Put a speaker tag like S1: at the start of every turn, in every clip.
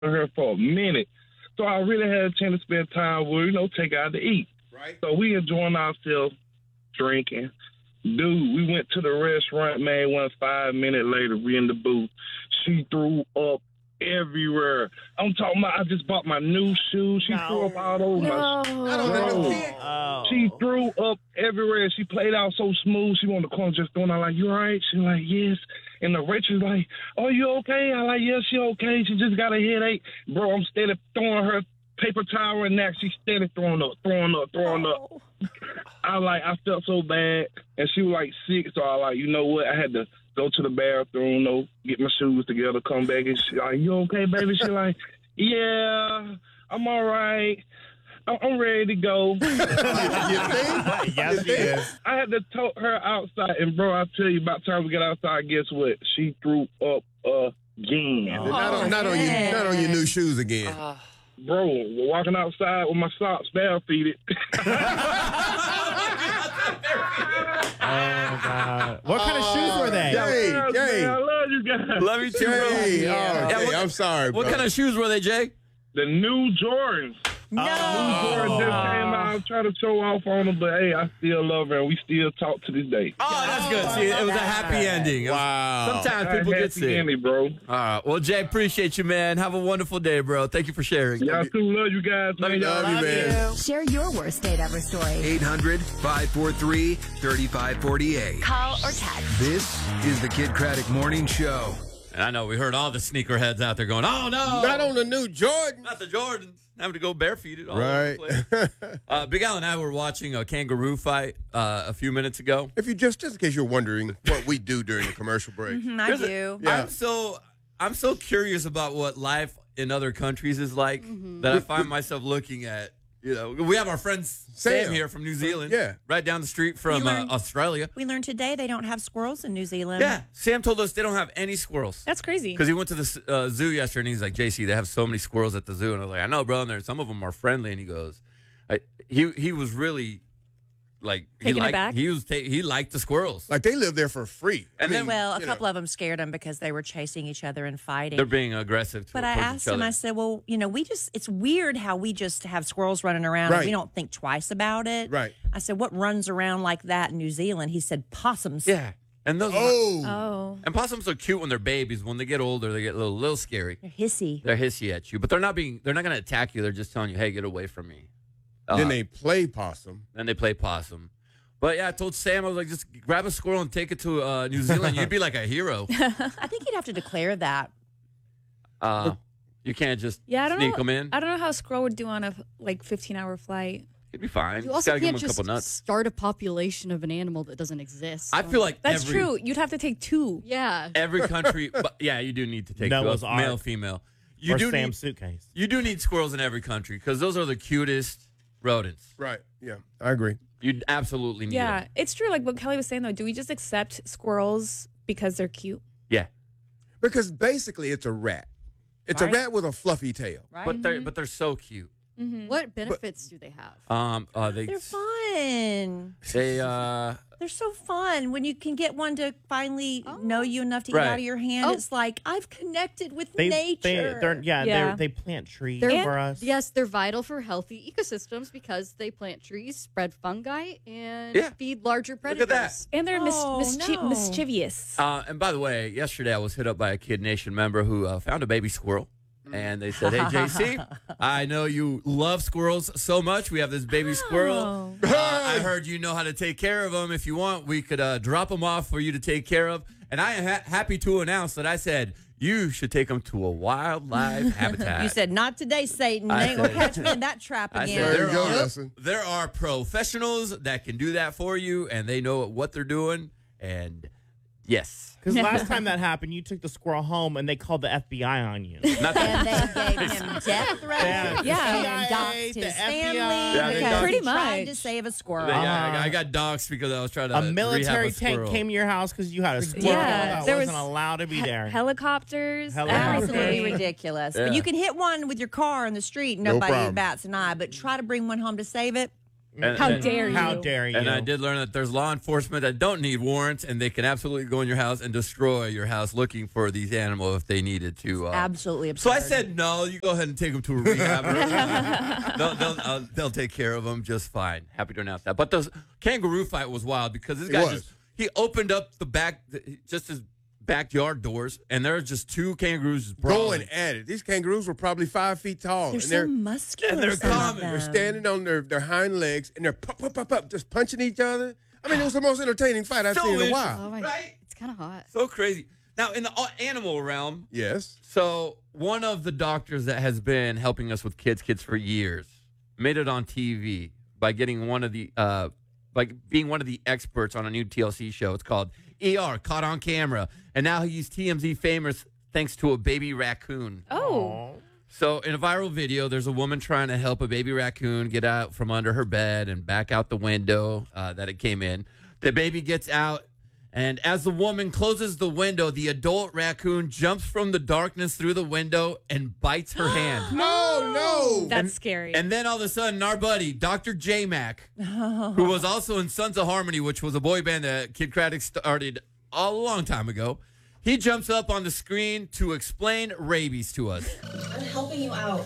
S1: her for a minute. So I really had a chance to spend time with her, take her out to eat.
S2: Right.
S1: So we enjoying ourselves, drinking. Dude, we went to the restaurant, man. 5 minutes later, we in the booth. She threw up everywhere. I'm talking about I just bought my new shoes. She threw up all over my shoes. She threw up everywhere. She played out so smooth. She on the corner just throwing out like, you all right? She's like, yes. And the Rachel's like, oh, you okay? I like, yeah, she okay. She just got a headache. Bro, I'm steady throwing her paper towel and neck. She's steady throwing up. I felt so bad. And she was like sick. So I like, you know what? I had to go to the bathroom, get my shoes together, come back. And she like, you okay, baby? She like, yeah, I'm all right. I'm ready to go.
S3: You think? Yes, she is.
S1: I had to tote her outside, and bro, I tell you, about time we get outside, guess what? She threw up again.
S2: Not on your new shoes again.
S1: Bro, walking outside with my socks barefooted.
S3: Oh, God. What kind of shoes were they?
S2: Jay.
S1: I love you guys.
S4: Love you too, bro.
S2: Jay, I'm sorry, bro.
S4: What kind of shoes were they, Jay?
S1: The new Jordans.
S5: No.
S1: Jordan just came out. I'm trying to show off on them, but hey, I still love her, and we still talk to this day.
S4: Oh, that's good. See, it was a happy ending.
S2: Wow.
S4: Sometimes people get sick.
S1: Ending, bro.
S4: All right. Well, Jay, appreciate you, man. Have a wonderful day, bro. Thank you for sharing.
S1: Y'all too. Love you guys, man.
S2: Love you, man.
S5: Share your worst date ever story.
S6: 800-543-3548.
S5: Call or text.
S6: This is the Kid Craddock Morning Show.
S4: And I know we heard all the sneakerheads out there going, oh, no.
S2: Not on the new Jordan.
S4: Not the Jordans. Having to go barefooted all
S2: Right.
S4: over the place. Big Al and I were watching a kangaroo fight a few minutes ago.
S2: If you just in case you're wondering what we do during the commercial break.
S5: I do.
S2: Yeah.
S4: I'm so curious about what life in other countries is like that I find myself looking at. We have our friend Sam here from New Zealand.
S2: Yeah.
S4: Right down the street from Australia.
S5: We learned today they don't have squirrels in New Zealand.
S4: Yeah. Sam told us they don't have any squirrels.
S7: That's crazy.
S4: Because he went to the zoo yesterday, and he's like, JC, they have so many squirrels at the zoo. And I was like, I know, bro. And some of them are friendly. And he goes, he was really, like, he liked the squirrels.
S2: Like they live there for free.
S4: And then,
S5: Well, a couple of them scared him because they were chasing each other and fighting.
S4: they're being aggressive.
S5: But I asked him, I said, well, it's weird how we just have squirrels running around and we don't think twice about it.
S2: Right.
S5: I said, what runs around like that in New Zealand? He said, possums.
S4: Yeah. And those
S7: Oh.
S4: and possums are cute when they're babies. When they get older, they get a little scary.
S5: They're hissy.
S4: They're hissy at you, but they're not going to attack you. They're just telling you, hey, get away from me.
S2: Then they play possum.
S4: Then they play possum. But yeah, I told Sam, I was like, just grab a squirrel and take it to New Zealand. You'd be like a hero.
S5: I think you'd have to declare that.
S4: You can't just
S7: Yeah, I don't
S4: sneak
S7: know.
S4: them in.
S7: I don't know how a squirrel would do on a 15-hour flight.
S4: It'd be fine.
S8: You also
S4: gotta give
S8: can't
S4: him a
S8: just
S4: couple nuts.
S8: start a population of an animal that doesn't exist.
S4: I feel like
S7: That's true. You'd have to take two.
S8: Yeah.
S4: every country. But yeah, you do need to take
S3: Noah's
S4: both,
S3: Ark.
S4: male, female. You
S3: Or
S4: do
S3: Sam's
S4: need,
S3: suitcase.
S4: You do need squirrels in every country because those are the cutest rodents.
S2: Right. Yeah. I agree.
S4: You absolutely need
S7: Yeah,
S4: them.
S7: it's true. Like what Kelly was saying, though, do we just accept squirrels because they're cute?
S4: Yeah,
S2: Because basically it's a rat. It's a
S5: Right.
S2: rat with a fluffy tail.
S5: Right?
S4: but they're so cute.
S8: What benefits do they have?
S5: They're fun.
S4: They
S5: They're so fun when you can get one to finally know you enough to get
S4: Right.
S5: out of your hand.
S8: Oh.
S5: It's like I've connected with
S3: They
S5: nature.
S3: they plant trees
S8: They're-
S3: for us.
S8: Yes, they're vital for healthy ecosystems because they plant trees, spread fungi, and
S4: Yeah.
S8: feed larger
S4: at
S8: predators.
S4: that.
S7: And they're
S5: No.
S7: mischievous.
S4: and by the way, yesterday I was hit up by a Kid Nation member who found a baby squirrel. And they said, hey, JC, I know you love squirrels so much. We have this baby squirrel. I heard you know how to take care of them. If you want, we could drop them off for you to take care of. And I am happy to announce that I said, you should take them to a wildlife habitat.
S5: You said, not today, Satan. You ain't going to catch me in that trap
S4: I
S5: again.
S4: said,
S2: There you go, Nelson.
S4: there are professionals that can do that for you, and they know what they're doing. And yes.
S3: Because last time that happened, you took the squirrel home and they called the FBI on you.
S4: Not
S5: And
S4: that.
S5: they gave him death threats.
S7: Yeah.
S5: And doxed
S3: the
S5: his
S3: FBI.
S5: family
S4: Yeah, they
S5: because
S4: doxed-
S7: Pretty
S5: he tried
S7: much.
S5: to save a squirrel.
S4: Yeah, I got doxxed because I was trying to
S3: A military
S4: rehab a
S3: tank
S4: squirrel.
S3: came to your house because you had a squirrel
S7: Yeah,
S3: that
S7: there
S3: wasn't
S7: was
S3: allowed to be there.
S7: Helicopters.
S3: Helicopters.
S5: Absolutely
S7: everything.
S5: ridiculous.
S4: Yeah.
S5: But you can hit one with your car in the street.
S2: No
S5: Nobody
S2: problem.
S5: bats an eye. But try to bring one home to save it.
S7: How dare you?
S3: How dare you?
S4: And I did learn that there's law enforcement that don't need warrants, and they can absolutely go in your house and destroy your house looking for these animals if they needed to.
S5: Absolutely absurd.
S4: So I said, no, you go ahead and take them to a rehab. They'll take care of them just fine. Happy to announce that. But the kangaroo fight was wild because this guy he opened up his backyard doors, and there are just two kangaroos
S2: going at it. These kangaroos were probably 5 feet tall.
S5: They're so muscular.
S4: and they're common.
S2: They're standing on their hind legs, and they're pop, just punching each other. I mean, it was the most entertaining fight I've seen in a while.
S8: Oh my
S4: Right?
S8: It's kind of hot.
S4: So crazy. Now, in the animal realm,
S2: Yes.
S4: so one of the doctors that has been helping us with kids for years made it on TV by getting by being one of the experts on a new TLC show. It's called ER, Caught on Camera. And now he's TMZ famous thanks to a baby raccoon.
S7: Oh.
S4: So in a viral video, there's a woman trying to help a baby raccoon get out from under her bed and back out the window that it came in. The baby gets out, and as the woman closes the window, the adult raccoon jumps from the darkness through the window and bites her hand.
S2: No.
S7: That's scary.
S4: And then all of a sudden, our buddy, Dr. J-Mac, who was also in Sons of Harmony, which was a boy band that Kid Craddock started a long time ago, he jumps up on the screen to explain rabies to us.
S5: I'm helping you out.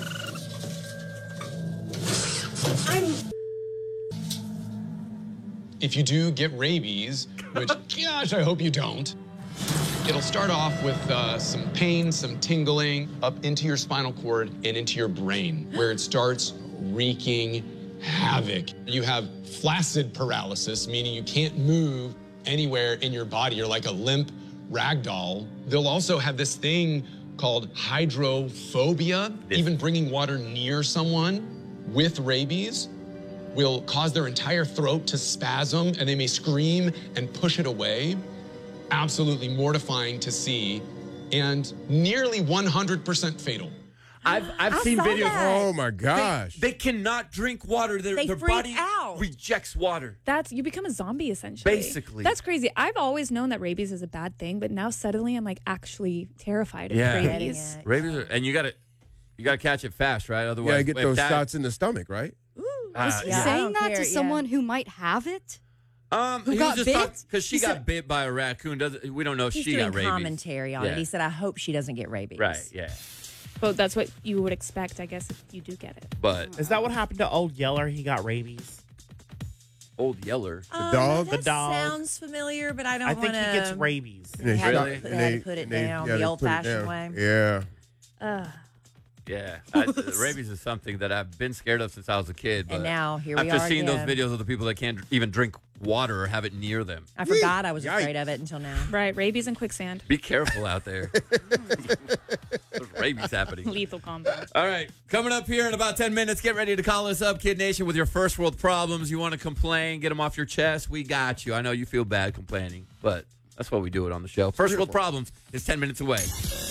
S9: If you do get rabies, which, gosh, I hope you don't, it'll start off with some pain, some tingling up into your spinal cord and into your brain, where it starts wreaking havoc. You have flaccid paralysis, meaning you can't move anywhere in your body. You're like a limp rag doll. They'll also have this thing called hydrophobia. Even bringing water near someone with rabies will cause their entire throat to spasm, and they may scream and push it away. Absolutely mortifying to see, and nearly 100% fatal.
S4: I've seen
S5: saw
S4: videos.
S5: that.
S2: Oh, my gosh.
S4: They cannot drink water. Their
S5: freak
S4: body
S5: out.
S4: rejects water.
S7: You become a zombie essentially.
S4: Basically.
S7: That's crazy. I've always known that rabies is a bad thing, but now suddenly I'm like actually terrified of
S4: Yeah.
S7: rabies.
S4: Rabies, and you gotta catch it fast, right? Otherwise,
S2: Yeah, get those shots in the stomach, right?
S5: Yeah, I
S8: Saying
S5: don't
S8: that
S5: care,
S8: to
S5: yeah.
S8: someone who might have it?
S4: Who
S8: got bit?
S4: Because she got bit by a raccoon. We don't know if
S5: He's
S4: she
S5: doing
S4: got rabies.
S5: commentary on
S4: Yeah.
S5: it. He said, I hope she doesn't get rabies.
S4: Right, yeah.
S7: But that's what you would expect, I guess, if you do get it.
S4: But
S3: Is that what happened to Old Yeller? He got rabies.
S4: Old Yeller.
S2: dog?
S5: That
S3: The dog.
S5: sounds familiar, but I don't
S3: I
S5: want to.
S3: think he gets rabies.
S2: And they
S5: Had
S2: shot-
S5: to
S2: and
S5: put- had to put it
S2: and they-
S5: down
S2: yeah,
S5: the
S2: they put it
S5: old-fashioned
S2: down.
S5: way.
S2: Yeah.
S4: Yeah. Rabies is something that I've been scared of since I was a kid. But
S5: And now here we
S4: I've just
S5: are
S4: seen
S5: again.
S4: those videos of the people that can't even drink water or have it near them.
S5: I forgot I was
S2: Yikes.
S5: afraid of it until now.
S7: Right, rabies and quicksand.
S4: Be careful out there. There's rabies happening.
S7: Lethal combo.
S4: All right, coming up here in about 10 minutes, get ready to call us up, Kid Nation, with your first world problems. You want to complain, get them off your chest, we got you. I know you feel bad complaining, but that's why we do it on the show. First world problems is 10 minutes away.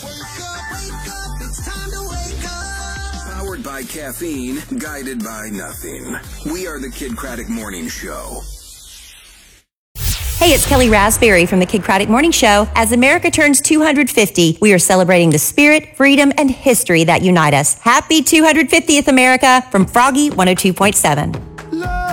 S6: Powered by caffeine, guided by nothing. We are the Kid Craddock Morning Show.
S10: Hey, it's Kelly Raspberry from the Kid Craddock Morning Show. As America turns 250, we are celebrating the spirit, freedom, and history that unite us. Happy 250th, America, from Froggy 102.7.